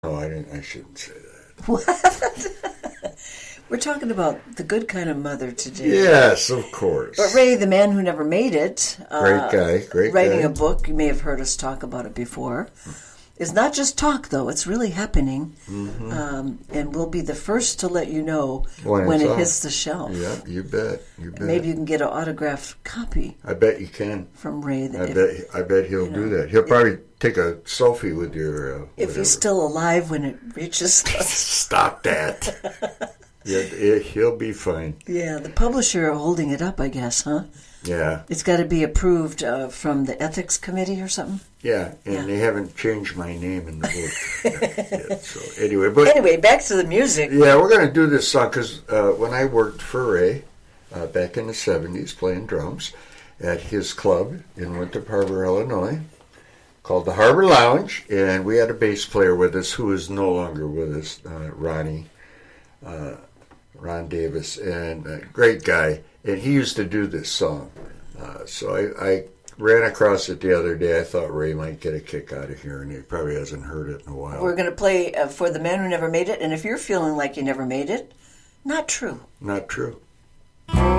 No, I didn't. I shouldn't say that. What? We're talking about the good kind of mother today. Yes, of course. But Ray, the man who never made it, Great writing guy. a book, you may have heard us talk about it before. It's not just talk, though. It's really happening. And we'll be the first to let you know when it hits the shelf. Yeah, you bet. Maybe you can get an autographed copy. I bet you can. From Ray. I bet he'll do that. He'll probably take a selfie with your... if he's still alive when it reaches us. Stop that. He'll be fine. Yeah, the publisher holding it up, I guess, huh? Yeah. It's got to be approved from the ethics committee or something? Yeah, and they haven't changed my name in the book yet. So anyway, back to the music. Yeah, we're going to do this song because when I worked for Ray back in the 70s playing drums at his club in Winthrop Harbor, Illinois, called the Harbor Lounge, and we had a bass player with us who is no longer with us, Ron Davis, and a great guy, and he used to do this song. So I ran across it the other day. I thought Ray might get a kick out of here, and he probably hasn't heard it in a while. We're going to play For the Man Who Never Made It, and if you're feeling like you never made it, not true. Not true.